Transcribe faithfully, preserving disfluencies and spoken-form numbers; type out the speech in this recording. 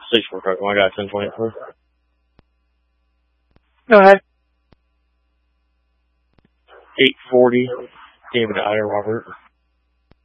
Six four truck. I got ten twenty four. Go ahead. Eight forty. David Ida Robert.